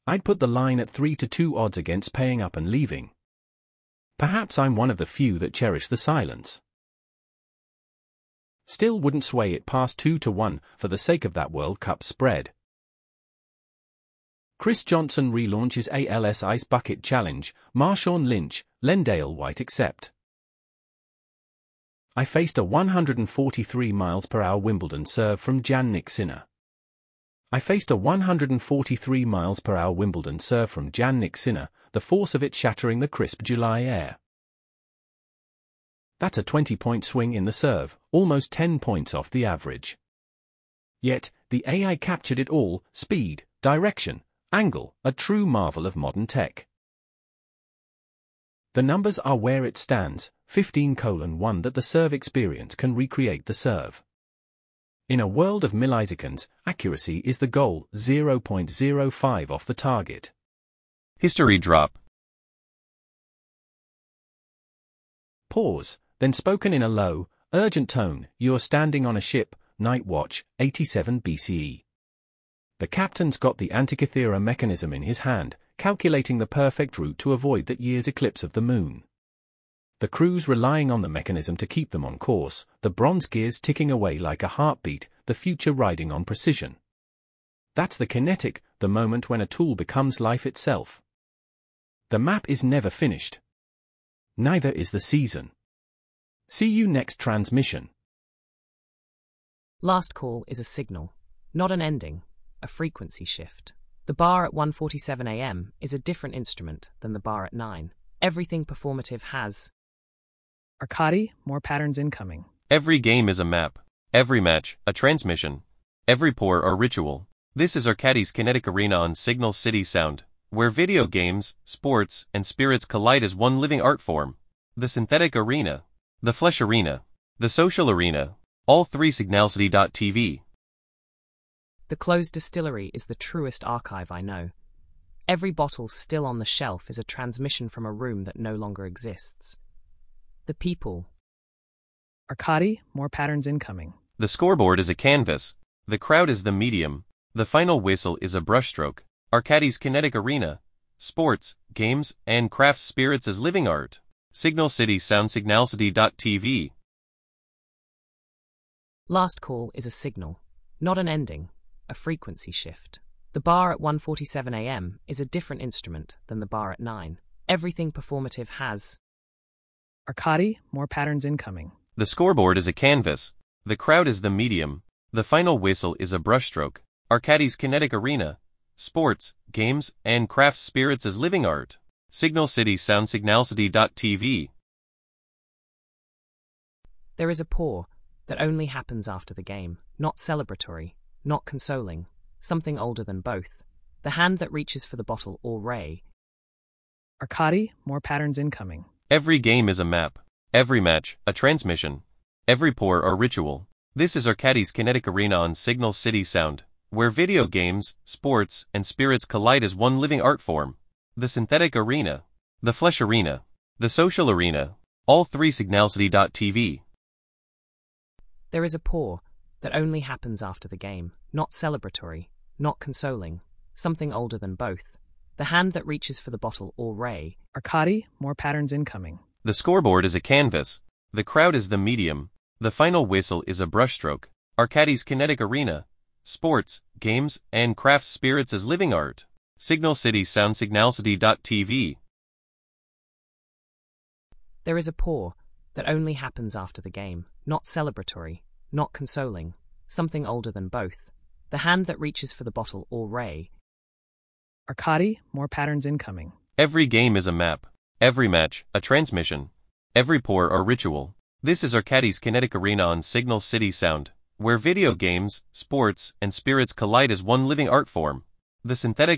I'd put the line at 3-2 odds against paying up and leaving. Perhaps I'm one of the few that cherish the silence. Still wouldn't sway it past 2-1 for the sake of that World Cup spread. Chris Johnson relaunches ALS Ice Bucket Challenge, Marshawn Lynch, Lendale White accept. I faced a 143 mph Wimbledon serve from Jannik Sinner. I faced a 143 mph Wimbledon serve from Jannik Sinner, the force of it shattering the crisp July air. That's a 20-point swing in the serve, almost 10 points off the average. Yet, the AI captured it all: speed, direction, angle, a true marvel of modern tech. The numbers are where it stands, 15:1 that the serve experience can recreate the serve. In a world of milliseconds, accuracy is the goal, 0.05 off the target. History drop. Pause, then spoken in a low, urgent tone: you're standing on a ship, Night Watch, 87 BCE. The captain's got the Antikythera mechanism in his hand, calculating the perfect route to avoid that year's eclipse of the moon. The crew's relying on the mechanism to keep them on course, the bronze gears ticking away like a heartbeat, the future riding on precision. That's the kinetic, the moment when a tool becomes life itself. The map is never finished. Neither is the season. See you next transmission. Last call is a signal, not an ending, a frequency shift. The bar at 1:47 a.m. is a different instrument than the bar at 9. Everything performative has. Arcadi, more patterns incoming. Every game is a map. Every match, a transmission. Every pour or ritual. This is Arcadi's Kinetic Arena on Signal City Sound, where video games, sports, and spirits collide as one living art form. The synthetic arena, the flesh arena, the social arena, all three Signalcity.tv. The closed distillery is the truest archive I know. Every bottle still on the shelf is a transmission from a room that no longer exists. The people. Arcadi, more patterns incoming. The scoreboard is a canvas. The crowd is the medium. The final whistle is a brushstroke. Arcadi's Kinetic Arena. Sports, games, and craft spirits as living art. Signal City Sound Signalcity.tv. Last call is a signal, not an ending, a frequency shift. The bar at 1:47 a.m. is a different instrument than the bar at 9. Everything performative has. Arcadi, more patterns incoming. The scoreboard is a canvas. The crowd is the medium. The final whistle is a brushstroke. Arcadi's Kinetic Arena. Sports, games, and craft spirits as living art. Signal City Sound Signalcity.tv. There is a pour that only happens after the game, not celebratory, not consoling, something older than both. The hand that reaches for the bottle or ray. Arcadi, more patterns incoming. Every game is a map. Every match, a transmission. Every pour or ritual. This is Arcadi's Kinetic Arena on Signal City Sound, where video games, sports, and spirits collide as one living art form. The synthetic arena, the flesh arena, the social arena, all three Signalcity.tv. There is a pour that only happens after the game, not celebratory, not consoling, something older than both. The hand that reaches for the bottle or ray. Arcadi, more patterns incoming. The scoreboard is a canvas. The crowd is the medium. The final whistle is a brushstroke. Arcadi's Kinetic Arena. Sports, games, and craft spirits as living art. Signal City Sound Signalcity.tv. There is a pour that only happens after the game, not celebratory, not consoling, something older than both. The hand that reaches for the bottle or ray. Arcadi, more patterns incoming. Every game is a map. Every match, a transmission. Every pour or ritual. This is Arcadi's Kinetic Arena on Signal City Sound, where video games, sports, and spirits collide as one living art form. The synthetic